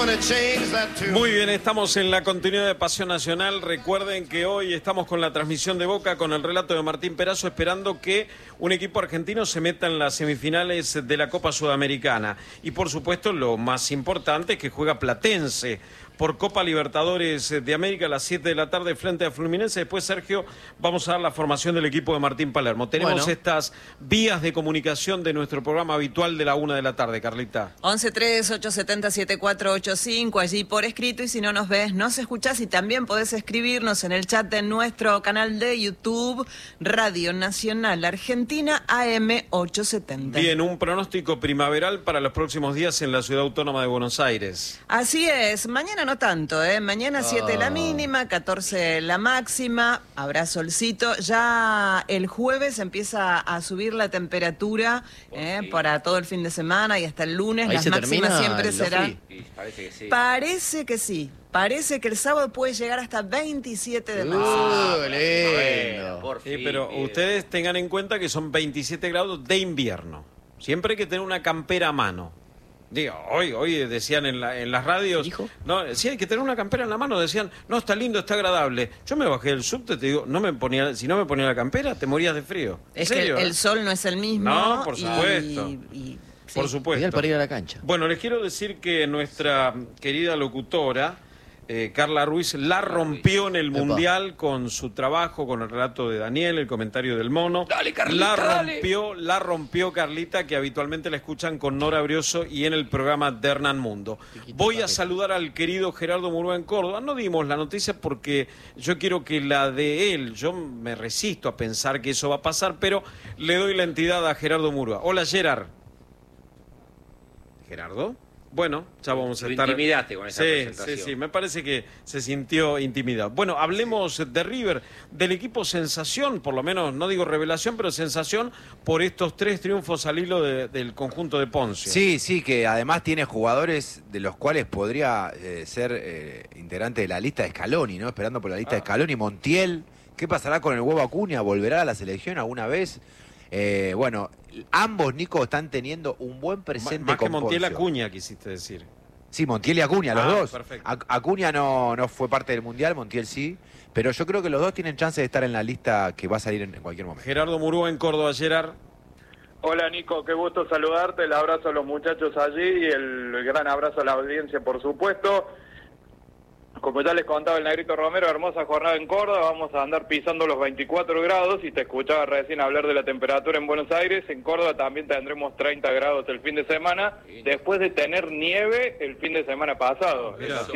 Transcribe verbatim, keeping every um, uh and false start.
Muy bien, estamos en la continuidad de Pasión Nacional. Recuerden que hoy estamos con la transmisión de Boca, con el relato de Martín Perazo, esperando que un equipo argentino se meta en las semifinales de la Copa Sudamericana. Y por supuesto, lo más importante es que juega Platense por Copa Libertadores de América a las siete de la tarde frente a Fluminense. Después, Sergio, vamos a dar la formación del equipo de Martín Palermo. Tenemos bueno. estas vías de comunicación de nuestro programa habitual de la una de la tarde, Carlita. once tres, ocho siete cero, siete cuatro ocho cinco, allí por escrito, y si no nos ves, nos escuchás, y también podés escribirnos en el chat de nuestro canal de YouTube, Radio Nacional Argentina, A M ochocientos setenta. Bien, un pronóstico primaveral para los próximos días en la Ciudad Autónoma de Buenos Aires. Así es, mañana no tanto, ¿eh? Mañana siete oh. la mínima, catorce la máxima, habrá solcito. Ya el jueves empieza a subir la temperatura ¿eh? para todo el fin de semana y hasta el lunes. Ahí las máximas siempre serán. Sí, parece que sí. Parece que sí. Parece que el sábado puede llegar hasta veintisiete de marzo. Uh, bueno, por fin, sí, pero bien. Ustedes tengan en cuenta que son veintisiete grados de invierno. Siempre hay que tener una campera a mano. Digo, hoy, hoy decían en, la, en las radios, ¿Dijo? No, sí hay que tener una campera en la mano, decían, no, está lindo, está agradable. Yo me bajé del subte, te digo, no me ponía, si no me ponía la campera, te morías de frío. Es serio, que el, eh? el sol no es el mismo. No, por supuesto. Y, y, sí. Por supuesto. Ideal para ir a la cancha. Bueno, les quiero decir que nuestra querida locutora, Eh, Carla Ruiz, la rompió en el Epa. Mundial con su trabajo, con el relato de Daniel, el comentario del mono. Dale, Carlita, la rompió, dale. La rompió Carlita, que habitualmente la escuchan con Nora Brioso y en el programa de Hernán Mundo. Voy a saludar al querido Gerardo Murúa en Córdoba. No dimos la noticia porque yo quiero que la de él, yo me resisto a pensar que eso va a pasar, pero le doy la entidad a Gerardo Murúa. Hola, Gerard. ¿Gerardo? Bueno, ya vamos a Lo estar... intimidaste con esa sí, presentación. Sí, sí, me parece que se sintió intimidado. Bueno, hablemos sí. de River, del equipo sensación, por lo menos, no digo revelación, pero sensación por estos tres triunfos al hilo de, del conjunto de Ponce. Sí, sí, que además tiene jugadores de los cuales podría eh, ser eh, integrante de la lista de Scaloni, ¿no? Esperando por la lista ah. de Scaloni. Montiel, ¿qué pasará con el huevo Acuña? ¿Volverá a la selección alguna vez? Eh, bueno, ambos, Nico, están teniendo un buen presente. Más con que Montiel Poncio. Acuña, quisiste decir. Sí, Montiel y Acuña, los ah, dos. Perfecto. Acuña no, no fue parte del Mundial, Montiel sí. Pero yo creo que los dos tienen chance de estar en la lista que va a salir en, en cualquier momento. Gerardo Murúa en Córdoba, Gerard. Hola Nico, qué gusto saludarte, el abrazo a los muchachos allí y el, el gran abrazo a la audiencia, por supuesto. Como ya les contaba el Negrito Romero, hermosa jornada en Córdoba, vamos a andar pisando los veinticuatro grados y te escuchaba recién hablar de la temperatura en Buenos Aires. En Córdoba también tendremos treinta grados el fin de semana, después de tener nieve el fin de semana pasado. Mirá.